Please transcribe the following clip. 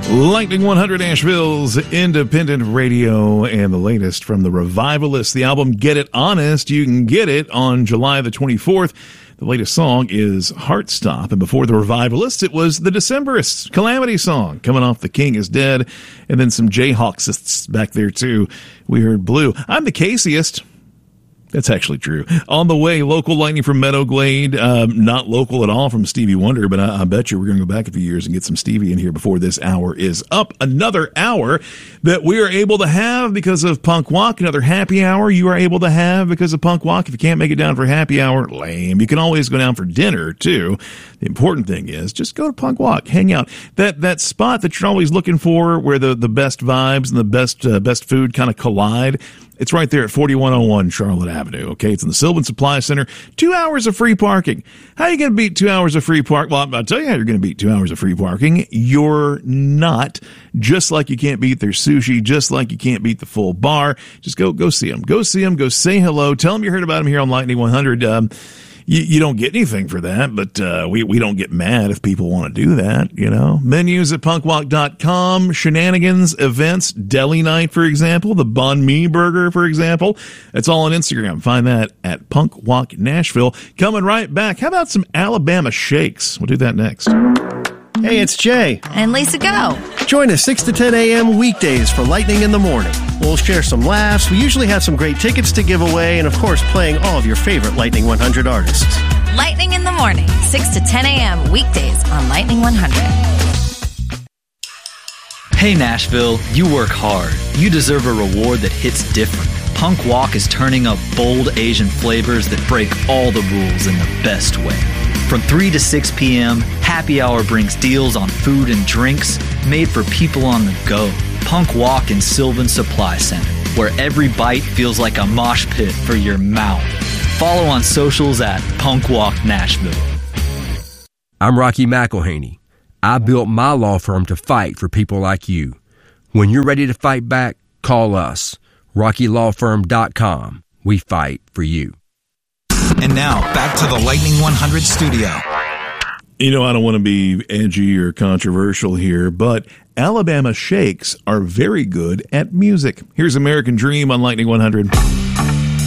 Lightning 100, Asheville's independent radio, and the latest from the Revivalists. The album Get It Honest, you can get it on July the 24th. The latest song is Heartstop, and before the Revivalists, it was the Decemberists, Calamity Song, coming off The King is Dead, and then some Jayhawksists back there too. We heard Blue. I'm the Caseyist. That's actually true. On the way, local lightning from Meadowglade. Not local at all from Stevie Wonder, but I bet you we're going to go back a few years and get some Stevie in here before this hour is up. Another hour that we are able to have because of Punk Walk. Another happy hour you are able to have because of Punk Walk. If you can't make it down for happy hour, lame. You can always go down for dinner, too. The important thing is just go to Punk Walk. Hang out. That spot that you're always looking for where the best vibes and the best food kind of collide. It's right there at 4101 Charlotte Avenue, okay? It's in the Sylvan Supply Center. 2 hours of free parking. How are you going to beat 2 hours of free park? Well, I'll tell you how you're going to beat 2 hours of free parking. You're not. Just like you can't beat their sushi, just like you can't beat the full bar. Just go see them. Go see them. Go say hello. Tell them you heard about them here on Lightning 100. You don't get anything for that, but we don't get mad if people want to do that, you know. Menus at punkwalk.com, shenanigans, events, deli night, for example, the Banh Mi burger, for example. It's all on Instagram. Find that at Punk Walk Nashville. Coming right back, how about some Alabama shakes? We'll do that next. Hey, it's Jay. And Lisa Go. Join us 6 to 10 a.m. weekdays for Lightning in the Morning. We'll share some laughs. We usually have some great tickets to give away, and of course, playing all of your favorite Lightning 100 artists. Lightning in the Morning, 6 to 10 a.m. weekdays on Lightning 100. Hey Nashville, you work hard. You deserve a reward that hits different. Punk Walk is turning up bold Asian flavors that break all the rules in the best way. From 3 to 6 p.m., Happy Hour brings deals on food and drinks made for people on the go. Punk Walk in Sylvan Supply Center, where every bite feels like a mosh pit for your mouth. Follow on socials at Punk Walk Nashville. I'm Rocky McElhaney. I built my law firm to fight for people like you. When you're ready to fight back, call us. RockyLawFirm.com. We fight for you. And now, back to the Lightning 100 studio. You know, I don't want to be edgy or controversial here, but Alabama shakes are very good at music. Here's American Dream on Lightning 100.